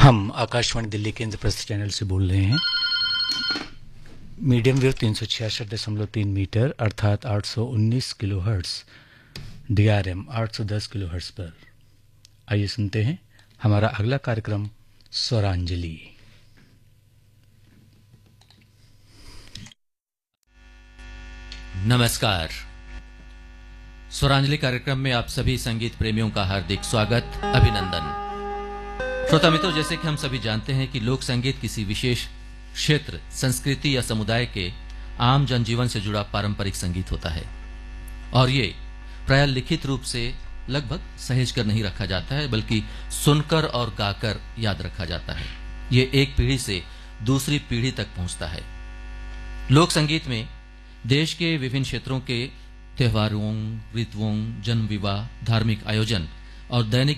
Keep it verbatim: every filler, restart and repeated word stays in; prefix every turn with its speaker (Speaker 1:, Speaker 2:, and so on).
Speaker 1: हम आकाशवाणी दिल्ली केंद्र प्रस्थ चैनल से बोल रहे हैं। मीडियम वेव तीन सौ छियासठ दशमलव तीन मीटर अर्थात आठ सौ उन्नीस kilo hertz, D R M आठ सौ दस किलो हर्ट्स पर। आइए सुनते हैं हमारा अगला कार्यक्रम स्वरांजलि।
Speaker 2: नमस्कार। स्वरांजलि कार्यक्रम में आप सभी संगीत प्रेमियों का हार्दिक स्वागत, अभिनंदन। श्रोता मित्रों, जैसे कि हम सभी जानते हैं कि लोक संगीत किसी विशेष क्षेत्र, संस्कृति या समुदाय के आम जनजीवन से जुड़ा पारंपरिक संगीत होता है और ये प्रायः लिखित रूप से लगभग सहेज कर नहीं रखा जाता है, बल्कि सुनकर और गाकर याद रखा जाता है। ये एक पीढ़ी से दूसरी पीढ़ी तक पहुंचता है। लोक संगीत में देश के विभिन्न क्षेत्रों के त्योहारों, ऋतुओं, जन्म, विवाह, धार्मिक आयोजन और दैनिक